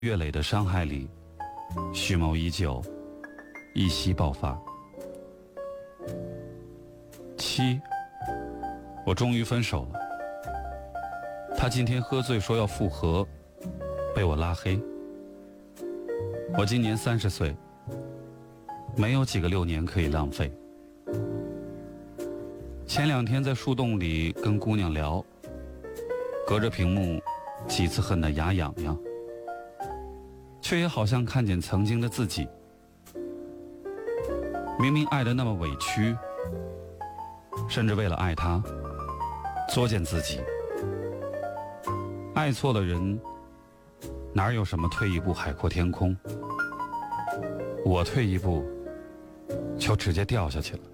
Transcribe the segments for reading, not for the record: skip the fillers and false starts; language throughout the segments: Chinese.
月累的伤害里，蓄谋已久，一夕爆发。7，我终于分手了。他今天喝醉说要复合，被我拉黑。我今年30岁，没有几个6年可以浪费。前2天在树洞里跟姑娘聊，隔着屏幕几次恨得牙痒痒，却也好像看见曾经的自己。明明爱得那么委屈，甚至为了爱他作践自己。爱错了人，哪有什么退一步海阔天空？我退一步就直接掉下去了。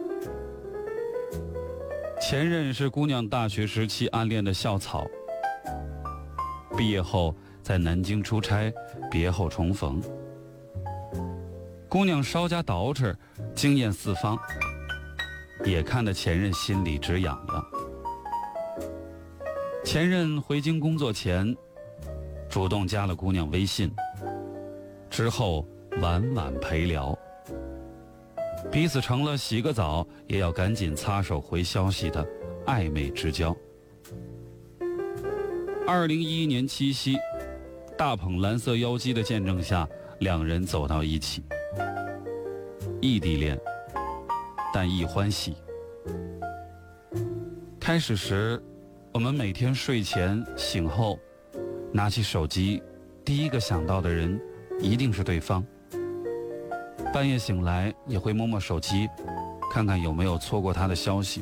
前任是姑娘大学时期暗恋的校草，毕业后在南京出差，别后重逢。姑娘稍加捯饬，惊艳四方，也看得前任心里直痒痒。前任回京工作前，主动加了姑娘微信，之后晚晚陪聊，彼此成了洗个澡也要赶紧擦手回消息的暧昧之交。2011年7夕，大捧蓝色妖姬的见证下，两人走到一起。异地恋，但亦欢喜。开始时，我们每天睡前醒后，拿起手机，第一个想到的人一定是对方。半夜醒来也会摸摸手机，看看有没有错过他的消息。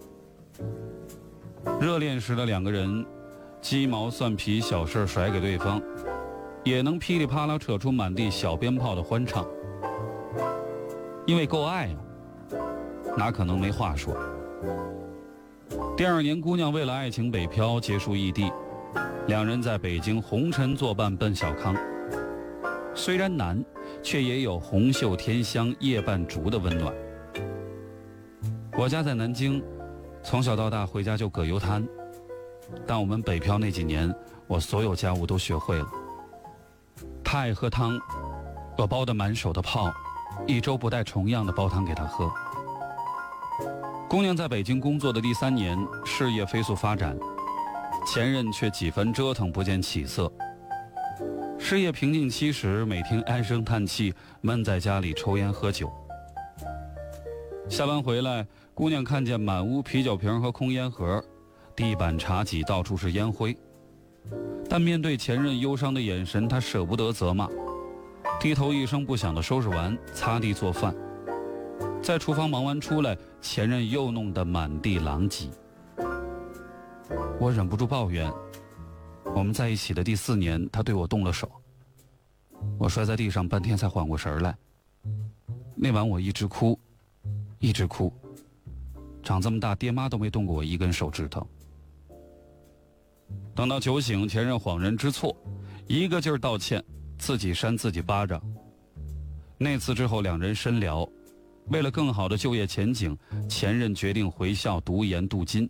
热恋时的2个人，鸡毛蒜皮小事甩给对方，也能噼里啪啦扯出满地小鞭炮的欢唱。因为够爱啊，哪可能没话说。第2年，姑娘为了爱情北漂，结束异地，2人在北京红尘作伴奔小康。虽然难，却也有红袖添香夜半烛的温暖。我家在南京，从小到大回家就葛优瘫，但我们北漂那几年，我所有家务都学会了。他爱喝汤，我煲得满手的泡，1周不带重样的煲汤给他喝。姑娘在北京工作的第3年，事业飞速发展，前任却几番折腾不见起色。事业瓶颈期时，每天唉声叹气，闷在家里抽烟喝酒。下班回来，姑娘看见满屋啤酒瓶和空烟盒，地板茶几到处是烟灰。但面对前任忧伤的眼神，她舍不得责骂，低头一声不响地收拾完，擦地做饭。在厨房忙完出来，前任又弄得满地狼藉。我忍不住抱怨，我们在一起的第4年，他对我动了手。我摔在地上半天才缓过神来。那晚我一直哭，一直哭，长这么大爹妈都没动过我1根手指头。等到酒醒，前任恍然知错，一个劲儿道歉，自己扇自己巴掌。那次之后，2人深聊，为了更好的就业前景，前任决定回校读研镀金。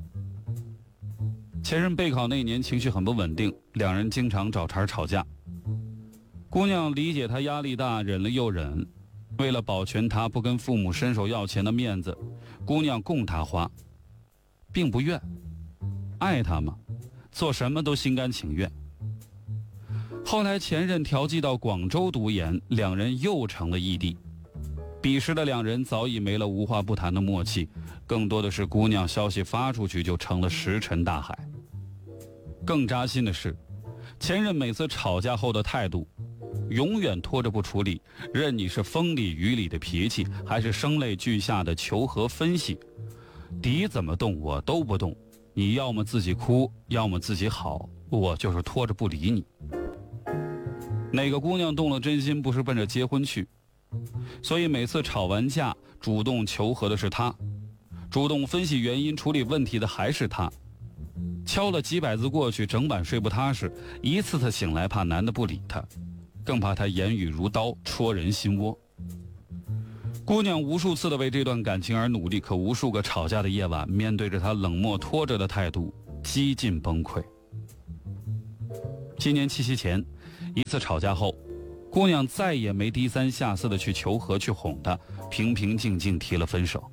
前任备考那年情绪很不稳定，2人经常找茬吵架。姑娘理解他压力大，忍了又忍，为了保全他不跟父母伸手要钱的面子，姑娘供他花，并不怨，爱他嘛，做什么都心甘情愿。后来前任调剂到广州读研，2人又成了异地。彼时的2人早已没了无话不谈的默契，更多的是姑娘消息发出去就成了石沉大海。更扎心的是，前任每次吵架后的态度永远拖着不处理，任你是风里雨里的脾气，还是声泪俱下的求和分析，敌怎么动我都不动，你要么自己哭，要么自己好，我就是拖着不理你。哪个姑娘动了真心不是奔着结婚去？所以每次吵完架，主动求和的是他，主动分析原因处理问题的还是他。敲了几百字过去，整晚睡不踏实，一次次醒来怕男的不理他，更怕他言语如刀戳人心窝。姑娘无数次的为这段感情而努力，可无数个吵架的夜晚，面对着他冷漠拖着的态度，几近崩溃。今年7夕前， 一次吵架后，姑娘再也没低三下四的去求和去哄他，平平静静提了分手。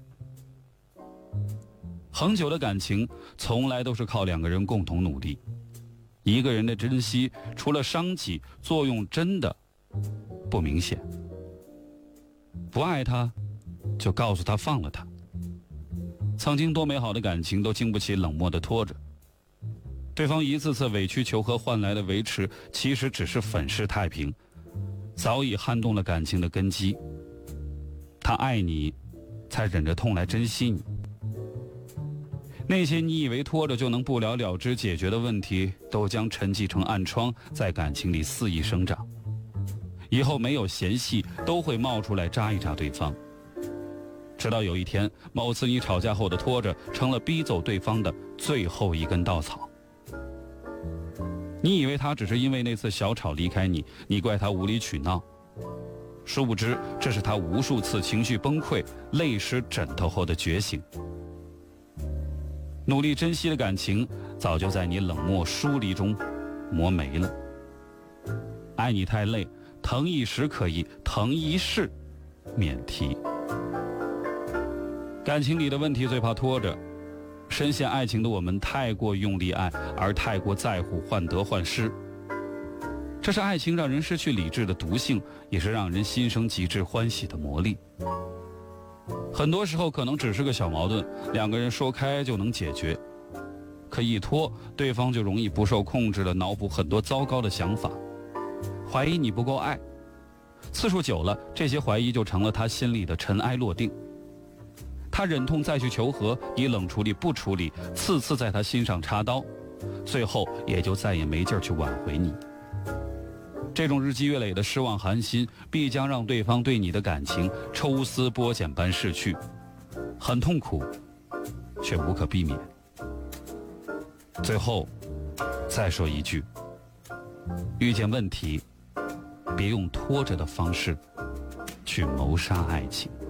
恒久的感情从来都是靠两个人共同努力，一个人的珍惜除了伤己，作用真的不明显。不爱他，就告诉他放了他。曾经多美好的感情都经不起冷漠的拖着，对方一次次委曲求和换来的维持，其实只是粉饰太平，早已撼动了感情的根基。他爱你，才忍着痛来珍惜你。那些你以为拖着就能不了了之解决的问题，都将沉积成暗疮，在感情里肆意生长。以后没有嫌隙，都会冒出来扎一扎对方。直到有一天，某次你吵架后的拖着，成了逼走对方的最后一根稻草。你以为他只是因为那次小吵离开你，你怪他无理取闹，殊不知这是他无数次情绪崩溃、泪湿枕头后的觉醒。努力珍惜的感情，早就在你冷漠疏离中磨没了。爱你太累，疼一时可以，疼一世免提。感情里的问题最怕拖着，深陷爱情的我们太过用力爱，而太过在乎患得患失。这是爱情让人失去理智的毒性，也是让人心生极致欢喜的魔力。很多时候可能只是个小矛盾，两个人说开就能解决，可一拖，对方就容易不受控制地脑补很多糟糕的想法，怀疑你不够爱。次数久了，这些怀疑就成了他心里的尘埃落定。他忍痛再去求和，你冷处理不处理，次次在他心上插刀，最后也就再也没劲儿去挽回你。这种日积月累的失望寒心，必将让对方对你的感情抽丝剥茧般逝去，很痛苦，却无可避免。最后再说一句，遇见问题别用拖着的方式去谋杀爱情。